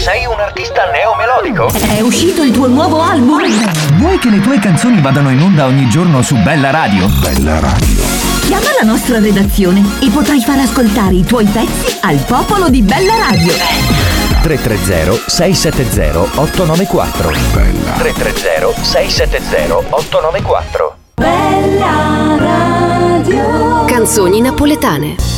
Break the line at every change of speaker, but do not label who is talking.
Sei un artista neomelodico?
È uscito il tuo nuovo album?
Vuoi che le tue canzoni vadano in onda ogni giorno su Bella Radio?
Bella Radio.
Chiama la nostra redazione e potrai far ascoltare i tuoi pezzi al popolo di Bella Radio.
330-670-894.
Bella.
330-670-894.
Bella Radio.
Canzoni napoletane.